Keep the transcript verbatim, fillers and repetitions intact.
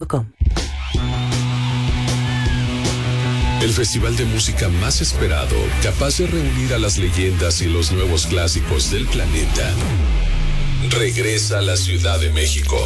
punto com. El festival de música más esperado, capaz de reunir a las leyendas y los nuevos clásicos del planeta, regresa a la Ciudad de México.